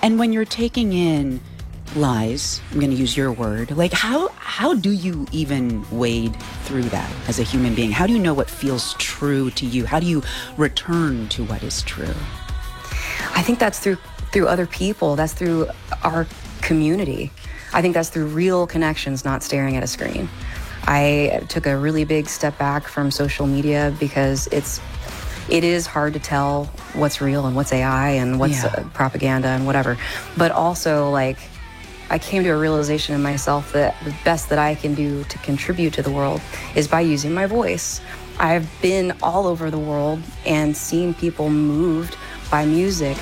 And when you're taking in lies, I'm going to use your word, like how do you even wade through that as a human being? How do you know what feels true to you? How do you return to what is true? I think that's through other people. That's through our community. I think that's through real connections, not staring at a screen. I took a really big step back from social media because it is hard to tell what's real and what's AI and what's propaganda and whatever. But also, like, I came to a realization in myself that the best that I can do to contribute to the world is by using my voice. I've been all over the world and seen people moved by music.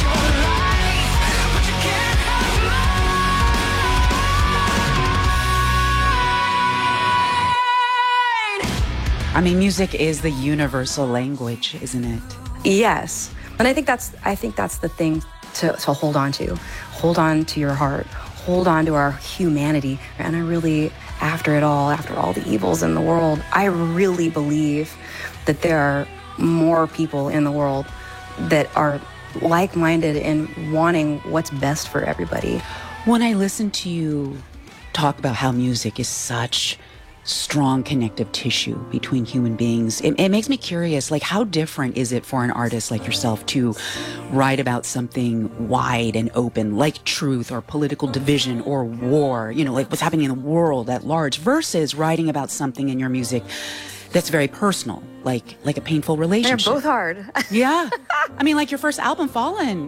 I mean, music is the universal language, isn't it? Yes. And I think that's the thing to hold on to. Hold on to your heart. Hold on to our humanity. And I really, after all the evils in the world, I really believe that there are more people in the world that are like-minded and wanting what's best for everybody. When I listen to you talk about how music is such strong connective tissue between human beings, it makes me curious, like, how different is it for an artist like yourself to write about something wide and open, like truth or political division or war, you know, like what's happening in the world at large, versus writing about something in your music that's very personal, like a painful relationship? They're both hard. Yeah. I mean, like your first album, Fallen,